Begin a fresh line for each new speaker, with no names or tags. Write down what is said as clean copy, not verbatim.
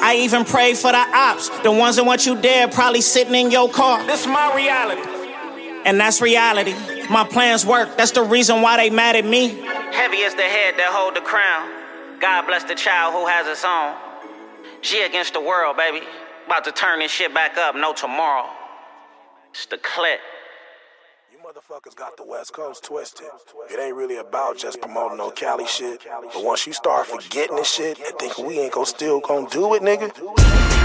I even pray for the ops, the ones that want you dead, probably sitting in your car. This is my reality. And that's reality. My plans work, that's the reason why they mad at me. Heavy is the head that hold the crown. God bless the child who has its own. G against the world, baby. About to turn this shit back up, no tomorrow. It's the clip.
You motherfuckers got the West Coast twisted. It ain't really about just promoting no Cali shit. But once you start forgetting this shit and thinking we ain't still gonna do it, nigga.